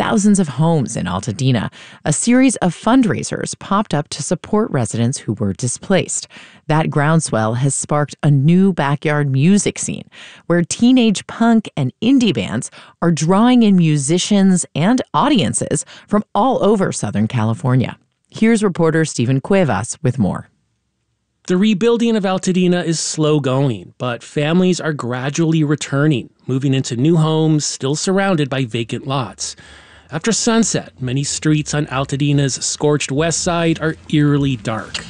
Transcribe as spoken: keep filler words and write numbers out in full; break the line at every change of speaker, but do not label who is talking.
thousands of homes in Altadena, a series of fundraisers popped up to support residents who were displaced. That groundswell has sparked a new backyard music scene where teenage punk and indie bands are drawing in musicians and audiences from all over Southern California. Here's reporter Stephen Cuevas with more.
The rebuilding of Altadena is slow going, but families are gradually returning, moving into new homes still surrounded by vacant lots. After sunset, many streets on Altadena's scorched west side are eerily dark.